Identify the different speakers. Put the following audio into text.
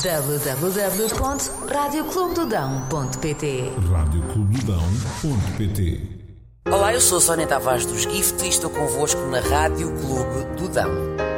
Speaker 1: www.radioclubedodão.pt
Speaker 2: Olá, eu sou a Sónia Tavares dos Gift e estou convosco na Rádio Clube do Dão.